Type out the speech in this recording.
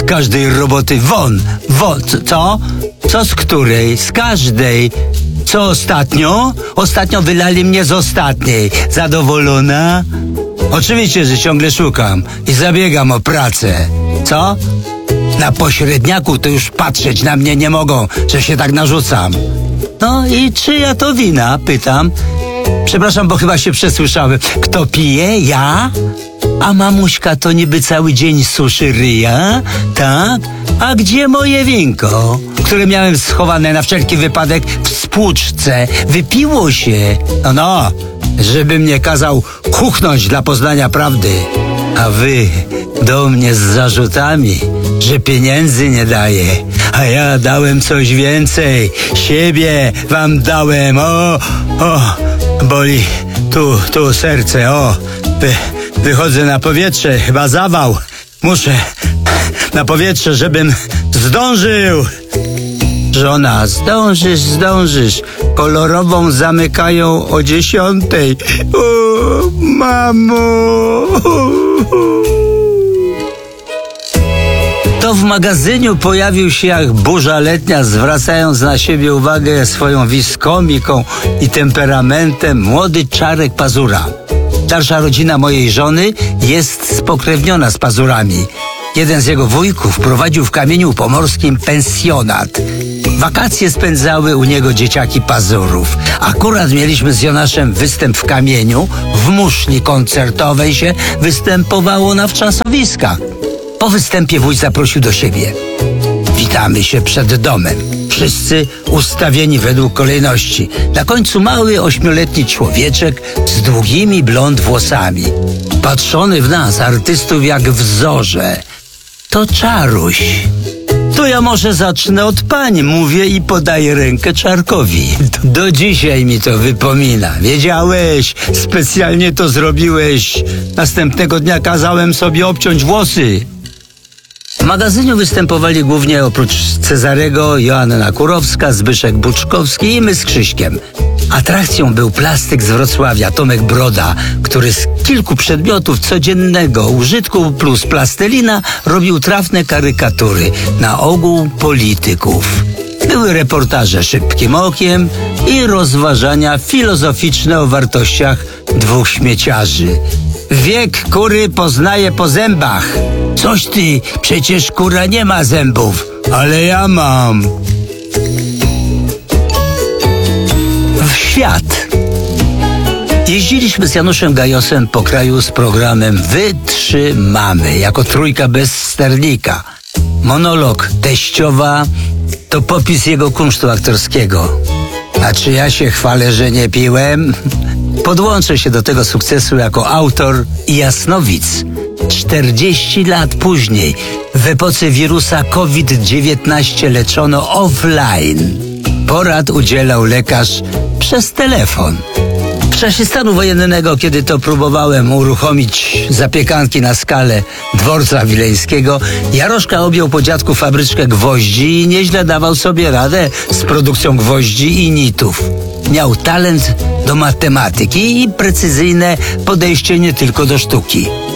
każdej roboty. Won! Co? Co z której? Z każdej. Co ostatnio? Ostatnio wylali mnie z ostatniej. Zadowolona? Oczywiście, że ciągle szukam i zabiegam o pracę. Co? Na pośredniaku to już patrzeć na mnie nie mogą, że się tak narzucam. No i czyja to wina? Pytam. Przepraszam, bo chyba się przesłyszałem. Kto pije? Ja? A mamuśka to niby cały dzień suszy ryja? Tak? A gdzie moje winko, które miałem schowane na wszelki wypadek w spłuczce? Wypiło się. No, żeby mnie kazał kuchnąć dla poznania prawdy. A wy do mnie z zarzutami, że pieniędzy nie daję. A ja dałem coś więcej. Siebie wam dałem. O, boli tu serce. Wychodzę na powietrze, chyba zawał. Muszę na powietrze, żebym zdążył. Żona, zdążysz. Kolorową zamykają o 10:00. O, mamo. To w magazynie pojawił się jak burza letnia, zwracając na siebie uwagę swoją wiskomiką i temperamentem młody Czarek Pazura. Dalsza rodzina mojej żony jest spokrewniona z Pazurami. Jeden z jego wujków prowadził w Kamieniu Pomorskim pensjonat. Wakacje spędzały u niego dzieciaki Pazurów. Akurat mieliśmy z Jonaszem występ w Kamieniu. W muszli koncertowej się występowało na wczasowiskach. Po występie wuj zaprosił do siebie. Witamy się przed domem. Wszyscy ustawieni według kolejności. Na końcu mały 8-letni człowieczek z długimi blond włosami. Patrzony w nas, artystów, jak w zorze. To Czaruś. To ja może zacznę od pań, mówię i podaję rękę Czarkowi. Do dzisiaj mi to wypomina. Wiedziałeś, specjalnie to zrobiłeś. Następnego dnia kazałem sobie obciąć włosy. W magazynie występowali głównie oprócz Cezarego Joanna Kurowska, Zbyszek Buczkowski i my z Krzyśkiem. Atrakcją był plastyk z Wrocławia, Tomek Broda, który z kilku przedmiotów codziennego użytku plus plastelina robił trafne karykatury, na ogół polityków. Były reportaże szybkim okiem i rozważania filozoficzne o wartościach dwóch śmieciarzy. Wiek kury poznaje po zębach. Coś ty, przecież kura nie ma zębów. Ale ja mam. W świat. Jeździliśmy z Januszem Gajosem po kraju z programem Wytrzymamy, jako trójka bez sternika. Monolog teściowa to popis jego kunsztu aktorskiego. A czy ja się chwalę, że nie piłem? Podłączę się do tego sukcesu jako autor i jasnowic. 40 lat później, w epoce wirusa COVID-19 leczono offline. Porad udzielał lekarz przez telefon. W czasie stanu wojennego, kiedy to próbowałem uruchomić zapiekanki na skalę dworca wileńskiego, Jaroszka objął po dziadku fabryczkę gwoździ i nieźle dawał sobie radę z produkcją gwoździ i nitów. Miał talent do matematyki i precyzyjne podejście nie tylko do sztuki.